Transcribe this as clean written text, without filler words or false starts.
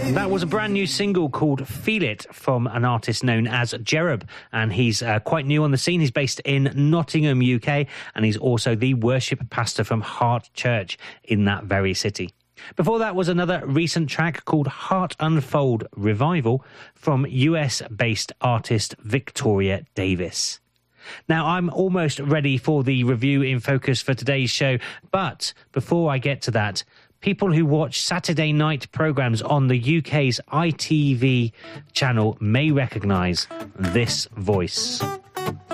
That was a brand new single called Feel It from an artist known as Jerub, and he's quite new on the scene. He's based in Nottingham, UK, and he's also the worship pastor from Heart Church in that very city. Before that was another recent track called Heart Unfold Revival from US-based artist Victoria Davis. Now, I'm almost ready for the review in focus for today's show, but before I get to that, people who watch Saturday night programmes on the UK's ITV channel may recognise this voice.